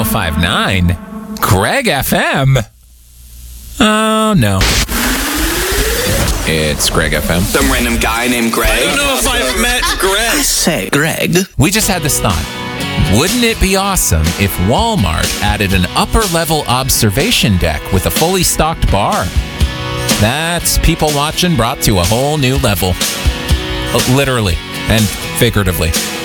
1059? Greg FM? Oh, no. It's Greg FM. Some random guy named Greg. I don't know if I've met Greg. Say, Greg. We just had this thought. Wouldn't it be awesome if Walmart added an upper-level observation deck with a fully stocked bar? That's people watching brought to a whole new level. Literally and figuratively.